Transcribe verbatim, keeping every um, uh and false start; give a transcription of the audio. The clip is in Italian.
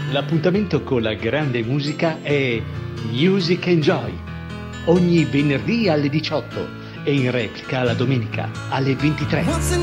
L'appuntamento con la grande musica è Music and Joy, ogni venerdì alle diciotto e in replica la domenica alle ventitré.